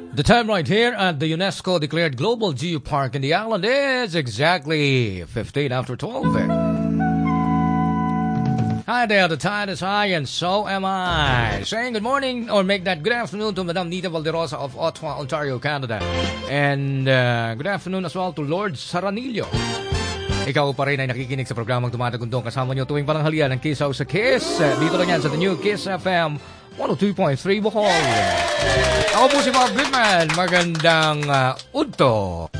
The time right here at the UNESCO declared Global Geopark in the island is exactly 15 after 12. Hi there, the tide is high and so am I. Saying good morning or make that good afternoon to Madam Nita Valderosa of Ottawa, Ontario, Canada. And good afternoon as well to Lord Saranillo. Ikaw pa rin ay nakikinig sa programang Tumatagundong kasama nyo tuwing pananghalian ng Kiss House sa Kiss. Dito lang yan sa The New Kiss FM 102.3 Bohol. Ako po si Bob Goodman. Magandang udto.